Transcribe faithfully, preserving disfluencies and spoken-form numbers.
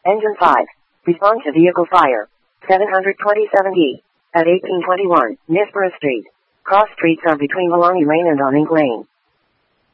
Engine five. Respond to vehicle fire. seven twenty-seven D. At eighteen twenty-one, Nisborough Street. Cross streets are between Maloney Lane and Awning Lane.